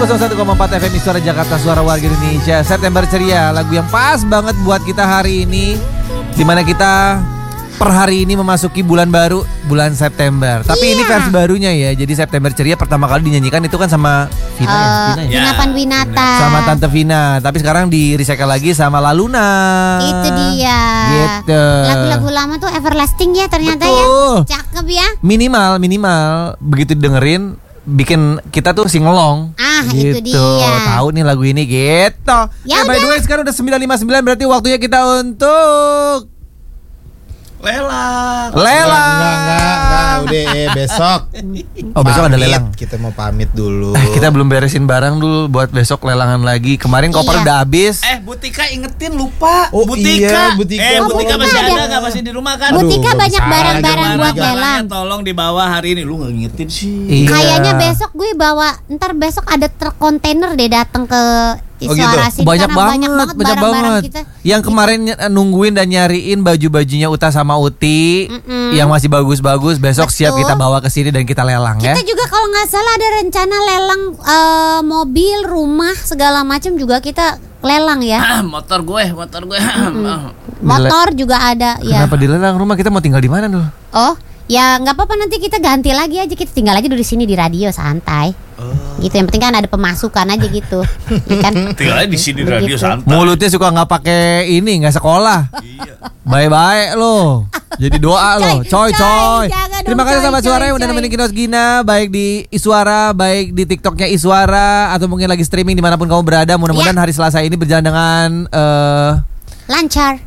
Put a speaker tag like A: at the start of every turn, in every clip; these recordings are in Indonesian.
A: 101,4 FM Suara Jakarta, Suara Warga Indonesia. September Ceria, lagu yang pas banget buat kita hari ini, dimana kita per hari ini memasuki bulan baru, bulan September. Tapi ini versi barunya ya. Jadi September Ceria pertama kali dinyanyikan itu kan sama Vina ya?
B: Vina Panduwinata.
A: Sama Tante Vina. Tapi sekarang di recycle lagi sama Laluna.
B: Itu dia.
A: Gitu.
B: Lagu-lagu lama tuh everlasting ya ternyata.
A: Betul.
B: Ya. Cakep ya.
A: Minimal begitu dengerin bikin kita tuh singelong.
B: Itu dia.
A: Tahu nih lagu ini gitu.
B: Ya
A: by the way sekarang udah 9:59, berarti waktunya kita untuk
C: lelang.
D: Enggak, udah besok.
A: Oh, besok ada lelang.
D: Kita mau pamit dulu.
A: Kita belum beresin barang dulu buat besok lelangan lagi. Kemarin koper udah habis.
C: Butika ingetin lupa.
D: Oh,
C: Butika.
D: Iya, Butika.
C: Butika masih ada enggak, masih di rumah kan?
B: Butika banyak barang-barang buat lelang.
C: Tolong dibawa hari ini. Lu enggak ngingetin sih.
A: Iya.
B: Kayaknya besok gue bawa, ntar besok ada truk kontainer deh datang ke Iswara
A: gitu. Banyak banget
B: barang-barang kita.
A: Yang kemarin nungguin dan nyariin baju-bajunya Uta sama Uti yang masih bagus-bagus, besok siap kita bawa ke sini dan kita lelang ya.
B: Kita juga kalau nggak salah ada rencana lelang mobil, rumah, segala macam juga kita lelang ya.
C: Motor gue.
B: Motor juga ada ya.
A: Kenapa dilelang rumah? Kita mau tinggal di mana dulu?
B: Oh, ya nggak apa-apa, nanti kita ganti lagi aja, kita tinggal aja dulu di sini di radio santai. Gitu, yang penting kan ada pemasukan aja gitu. Ya kan?
C: Tinggal aja di sini di radio santai.
A: Mulutnya suka nggak pakai ini, nggak sekolah.
C: Iya.
A: Bye-bye lo. Jadi doa lo. Coy. Terima kasih sahabat suara yang udah nemenin Kinos Gina, baik di Iswara, baik di TikToknya Iswara, atau mungkin lagi streaming dimanapun kamu berada. Mudah-mudahan hari Selasa ini berjalan dengan
B: lancar.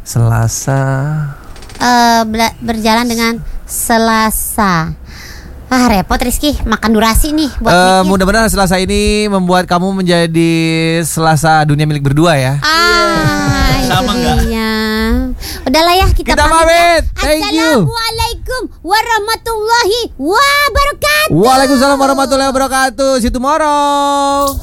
B: Berjalan dengan Selasa. Repot Rizky, makan durasi nih buat mikir.
A: Mudah-mudahan Selasa ini membuat kamu menjadi Selasa dunia milik berdua ya.
C: Sama enggak?
B: Udahlah ya, kita
A: pamit. Thank you.
B: Assalamualaikum warahmatullahi wabarakatuh.
A: Waalaikumsalam warahmatullahi wabarakatuh. See you tomorrow.